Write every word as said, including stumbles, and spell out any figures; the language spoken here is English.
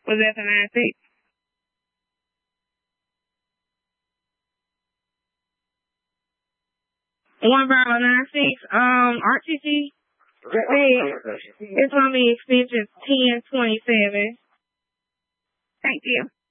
Was that the nine six? One Bravo nine six. Um, R T C. It's on the extension ten twenty seven. Thank you.